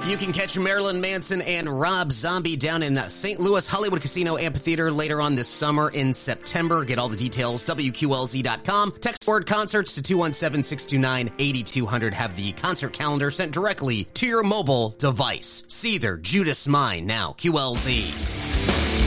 You can catch Marilyn Manson and Rob Zombie down in St. Louis Hollywood Casino Amphitheater later on this summer in September. Get all the details, WQLZ.com. Text word concerts to 217-629-8200. Have the concert calendar sent directly to your mobile device. Seether, Judas Mine, now QLZ.